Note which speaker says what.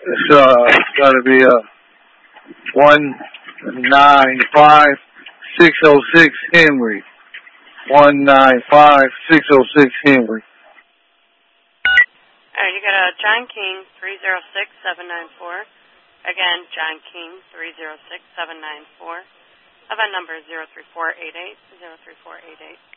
Speaker 1: It's got to be 195606 Henry. 195606 Henry.
Speaker 2: All right, you got a John King 306794. Again, John King 306794. Event number 03488. 03488.